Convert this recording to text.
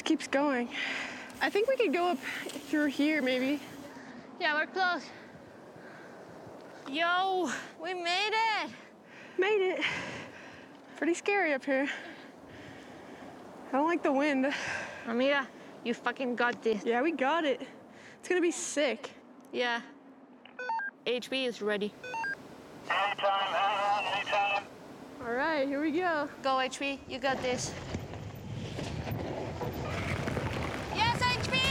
keeps going. I think we could go up through here, maybe. Yeah, we're close. Yo, we made it. Made it. Pretty scary up here. I don't like the wind. Amiga, you fucking got this. Yeah, we got it. It's gonna be sick. Yeah. HB is ready. Anytime, anytime. All right, here we go. Go, HB, you got this.